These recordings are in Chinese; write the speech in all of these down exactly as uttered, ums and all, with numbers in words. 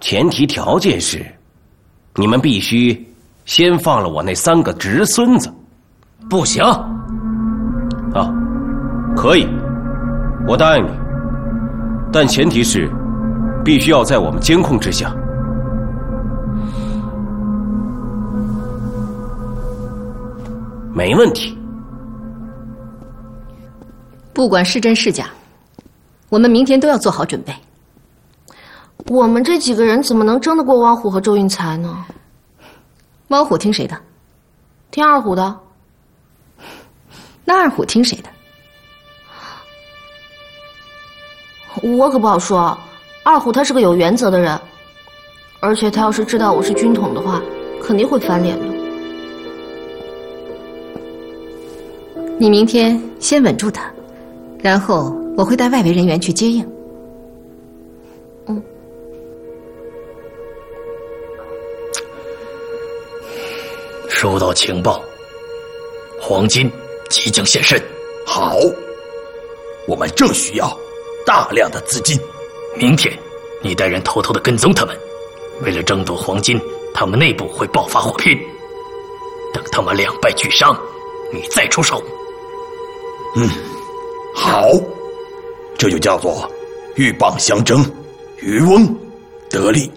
前提条件是，你们必须先放了我那三个侄孙子。 不行。 啊，可以，我答应你，但前提是，必须要在我们监控之下。没问题。 不管是真是假，我们明天都要做好准备。 我们这几个人怎么能争得过汪虎和周运才呢？ 汪虎听谁的？ 听二虎的。 那二虎听谁的？ 我可不好说。二虎他是个有原则的人，而且他要是知道我是军统的话，肯定会翻脸的。 你明天先稳住他，然后我会带外围人员去接应。 嗯。 收到情报，黄金即将现身。 好，我们正需要大量的资金。 明天，你带人偷偷的跟踪他们，为了争夺黄金，他们内部会爆发火拼。等他们两败俱伤，你再出手。 嗯，好，这就叫做鹬蚌相争，渔翁得利。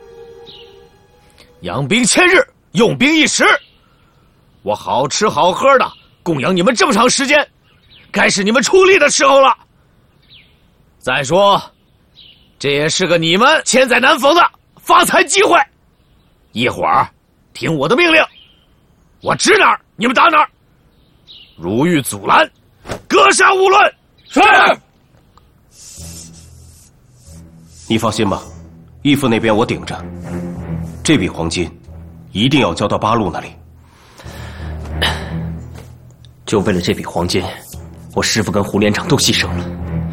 养兵千日，用兵一时。我好吃好喝的供养你们这么长时间，该是你们出力的时候了。再说，这也是个你们千载难逢的发财机会。一会儿听我的命令，我指哪儿你们打哪儿，如遇阻拦，格杀勿论。是。 你放心吧，义父那边我顶着。这笔黄金一定要交到八路那里。 就为了这笔黄金，我师父跟胡连长都牺牲了。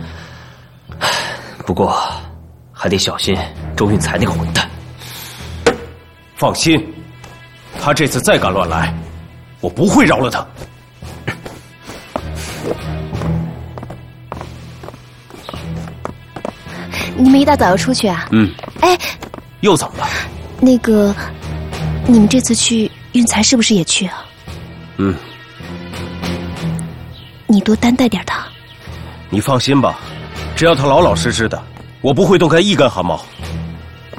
不过，还得小心周运才那个混蛋。 放心，他这次再敢乱来，我不会饶了他。 你们一大早要出去啊？ 嗯。 哎， 又怎么了？ 那个，你们这次去，运才是不是也去啊？ 嗯。 你多担待点他。 你放心吧，只要他老老实实的，我不会动开一根汗毛。